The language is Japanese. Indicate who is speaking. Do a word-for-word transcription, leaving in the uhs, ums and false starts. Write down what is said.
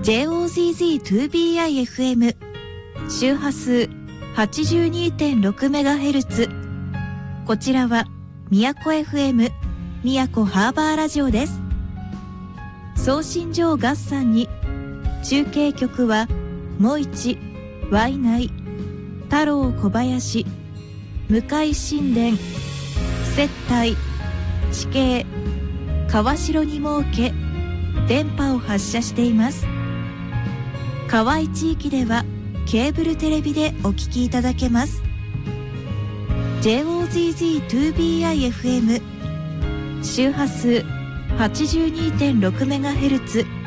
Speaker 1: ジェイオーゼットツービーアイエフエム 周波数 はちじゅうにてんろくメガヘルツ。 こちらは宮古 エフエム 宮古ハーバーラジオです。送信所合算に中継局はもいち、ワイナイ、太郎小林、向井神殿、接待、地形、川城に設け電波を発射しています。河合地域ではケーブルテレビでお聞きいただけます。 ジェイオーゼットツービーアイエフエム 周波数 はちじゅうにてんろくメガヘルツ